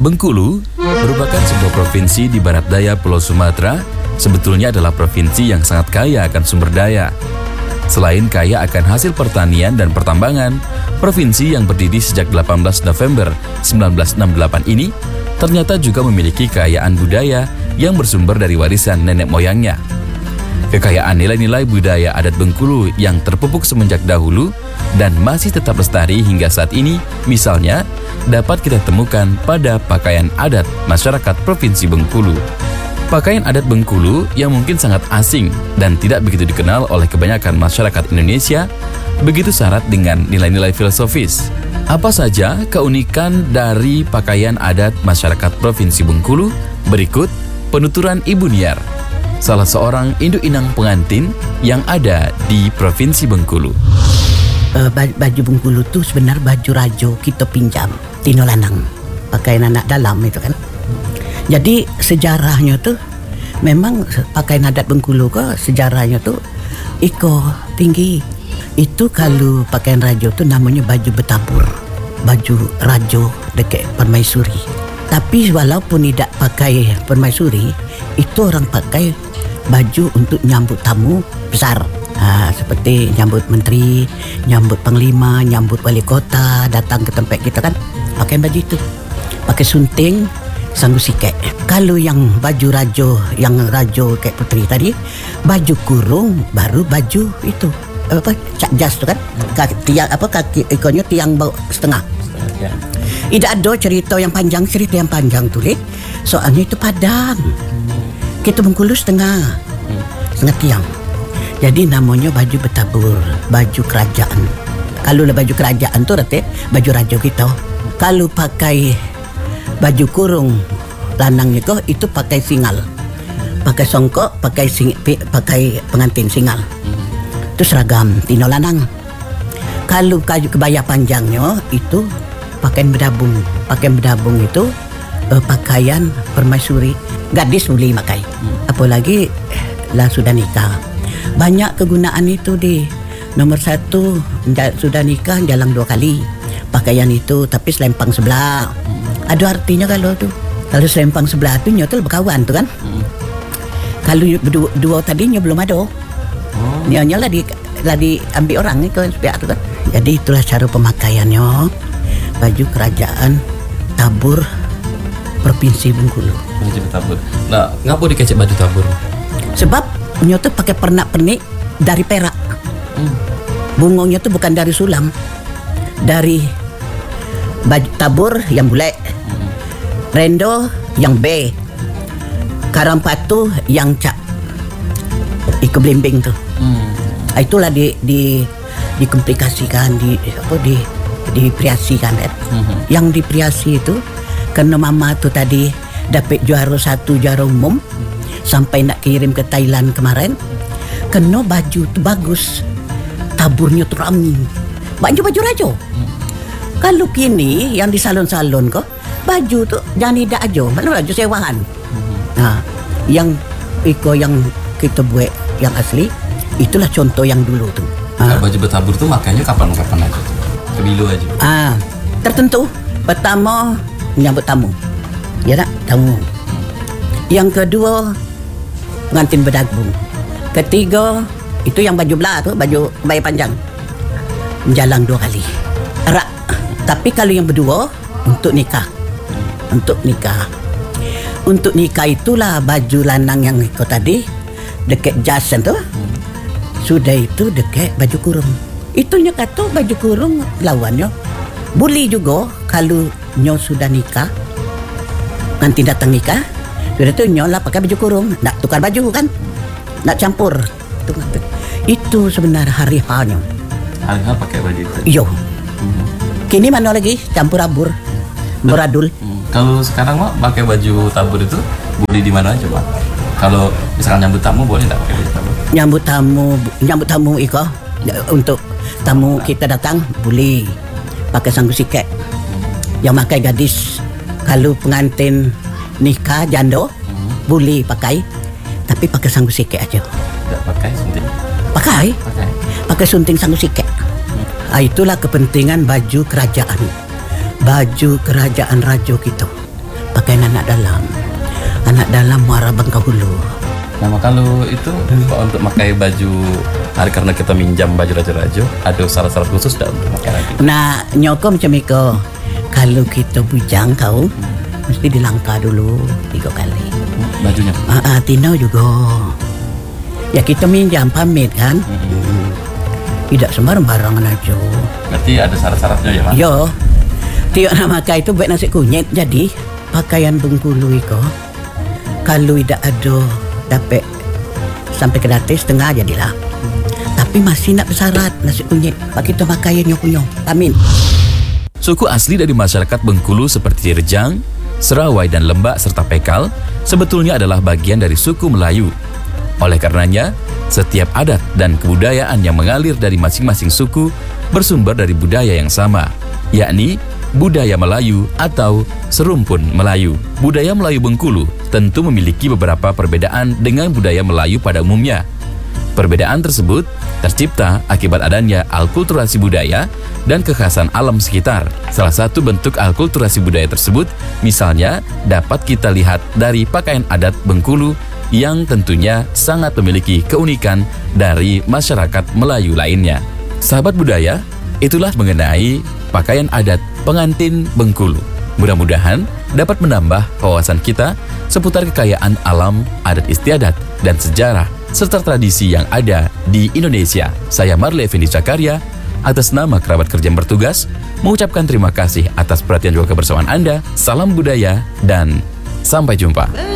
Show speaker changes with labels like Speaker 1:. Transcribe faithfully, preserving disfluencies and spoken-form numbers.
Speaker 1: Bengkulu merupakan sebuah provinsi di barat daya Pulau Sumatera. Sebetulnya adalah provinsi yang sangat kaya akan sumber daya. Selain kaya akan hasil pertanian dan pertambangan, provinsi yang berdiri sejak delapan belas November seribu sembilan ratus enam puluh delapan ini ternyata juga memiliki kekayaan budaya yang bersumber dari warisan nenek moyangnya. Kekayaan nilai-nilai budaya adat Bengkulu yang terpupuk semenjak dahulu dan masih tetap lestari hingga saat ini, misalnya, dapat kita temukan pada pakaian adat masyarakat Provinsi Bengkulu. Pakaian adat Bengkulu yang mungkin sangat asing dan tidak begitu dikenal oleh kebanyakan masyarakat Indonesia, begitu syarat dengan nilai-nilai filosofis. Apa saja keunikan dari pakaian adat masyarakat Provinsi Bengkulu? Berikut penuturan Ibu Niar, salah seorang induk inang pengantin yang ada di Provinsi Bengkulu.
Speaker 2: Uh, baju Bengkulu tuh sebenarnya baju rajo kita pinjam Tino Lanang, pakaian anak dalam itu kan. Jadi sejarahnya tuh memang pakaian adat Bengkulu kok sejarahnya tuh iko tinggi. Itu kalau pakaian rajo tuh namanya baju betabur, baju rajo dekat permaisuri. Tapi walaupun tidak pakai permaisuri, itu orang pakai baju untuk nyambut tamu besar. Ha, seperti nyambut menteri, nyambut panglima, nyambut wali kota datang ke tempat kita kan, pakai baju itu. Pakai sunting, sanggu sikek. Kalau yang baju rajo, yang rajo kayak putri tadi, baju kurung baru baju itu apa cak jas tu kan, kaki, tiang apa kaki ikonnya tiang bau setengah. Ya. Tidak ada cerita yang panjang, cerita yang panjang tu leh. Soalnya itu Padang. Kita Bengkulu setengah, setengah tiang. Jadi namanya baju betabur, baju kerajaan. Kalau lah baju kerajaan tu rata baju raja kita. Kalau pakai baju kurung lanangnya kok itu pakai singal, pakai songkok, pakai sing, pakai pengantin singal. Itu seragam Tino Lanang. Kalau kebaya panjangnya itu pakaian berdabung, pakaian berdabung itu uh, pakaian permaisuri. Gadis boleh pakai, apalagi lah sudah nikah. Banyak kegunaan itu di nomor satu sudah nikah jalan dua kali pakaian itu, tapi selempang sebelah. Ada artinya kalau tu. Kalau selempang sebelah tu nyotel berkawan tu kan. Hmm. Kalau dua, dua tadinya belum ada. Oh. Nyonya lah di lah diambil orang ni kan pihak tu kan. Jadi itulah cara pemakaiannya. Baju kerajaan tabur Provinsi Bengkulu.
Speaker 1: Baju tabur. Nah, ngapa dikecek baju tabur?
Speaker 2: Sebab nyonya tu pakai pernak-pernik dari perak. Hmm. Bungongnya tu bukan dari sulam. Dari baju tabur yang bulat. Hmm. Rendo yang B. Karampatu yang cak. Iko blimbing tu. Hmm. Itulah di di dikomplikasikan, di apa di dipriasikan kan. Hmm. Yang dipriasi itu karena mama tu tadi dapat juara satu juara umum sampai nak kirim ke Thailand kemarin. Kena baju tu bagus, taburnya tu ram, baju-baju raja. Hmm. Kalau kini yang di salon-salon kok baju tu jangan tidak aja, malah baju sewaan. Hmm. Nah, yang iko yang kita buat yang asli itulah contoh yang dulu tu.
Speaker 1: Nah, baju bertabur tu makanya kapan-kapan aja tu. Kebilu aja.
Speaker 2: Ah, tertentu. Pertama menyambut tamu. Ya tak? Tamu. Yang kedua pengantin berdagung. Ketiga itu yang baju belah tu, baju kebaya panjang. Menjalang dua kali. Erak. Tapi kalau yang berdua untuk nikah. Untuk nikah. Untuk nikah itulah baju lanang yang ikut tadi dekat jas tu. Sudah itu dekat baju kurung. Itunya kata baju kurung lawannya. Boleh juga kalau nyo sudah nikah, nanti datang nikah, sudah tu nyo lah pakai baju kurung, nak tukar baju kan, nak campur. Itu sebenarnya hari halnya.
Speaker 1: Hari hal pakai baju itu.
Speaker 2: Yo. Hmm. Kini mana lagi campur abur, beradul.
Speaker 1: Hmm. Kalau sekarang mah pakai baju tabur itu boleh di mana aja pak? Kalau misalkan nyambut tamu boleh tak pakai baju tabur?
Speaker 2: Nyambut tamu, nyambut tamu iko untuk tamu kita datang boleh pakai sanggu siket. Yang pakai gadis. Kalau pengantin nikah janda hmm. boleh pakai, tapi pakai sanggu siket aja.
Speaker 1: Tidak pakai sunting.
Speaker 2: Pakai. Pakai. Pakai sunting sanggu siket. Hmm. Itulah kepentingan baju kerajaan. Baju kerajaan raja kita. pakaian anak dalam. Anak dalam muara Bengkahulu.
Speaker 1: Nah, kalau itu hmm. Pak, untuk pakai baju hari karena kita minjam baju rajo-rajo, ada syarat-syarat khusus tak untuk pakai lagi?
Speaker 2: Nah, nyoko macam itu. Kalau kita bujang kau, hmm. mesti dilangkah dulu tiga kali.
Speaker 1: Hmm, bajunya?
Speaker 2: Ah, uh, uh, Tino juga. Ya kita minjam pamit kan. Hmm. Hmm. Tidak sembarang-barangan aja.
Speaker 1: Berarti ada syarat-syaratnya ya, Mas?
Speaker 2: Yo. Tiok nak pakai itu buat nasi kunyit. Jadi pakaian Bengkulu itu kalau tidak ada dapat sampai ke datis setengah jadilah. Tapi masih nak bersyarat nasi kunyit. Pak kita pakai nyok-nyok. Amin.
Speaker 1: Suku asli dari masyarakat Bengkulu seperti Rejang, Serawai dan Lembak serta Pekal sebetulnya adalah bagian dari suku Melayu. Oleh karenanya, setiap adat dan kebudayaan yang mengalir dari masing-masing suku bersumber dari budaya yang sama, yakni budaya Melayu atau serumpun Melayu. Budaya Melayu Bengkulu tentu memiliki beberapa perbedaan dengan budaya Melayu pada umumnya. Perbedaan tersebut tercipta akibat adanya alkulturasi budaya dan kekhasan alam sekitar. Salah satu bentuk alkulturasi budaya tersebut misalnya dapat kita lihat dari pakaian adat Bengkulu yang tentunya sangat memiliki keunikan dari masyarakat Melayu lainnya. Sahabat budaya, itulah mengenai pakaian adat pengantin Bengkulu. Mudah-mudahan dapat menambah wawasan kita seputar kekayaan alam, adat istiadat, dan sejarah serta tradisi yang ada di Indonesia. Saya Marley Effendi Zakaria, atas nama kerabat kerja yang bertugas, mengucapkan terima kasih atas perhatian juga kebersamaan Anda. Salam budaya dan sampai jumpa.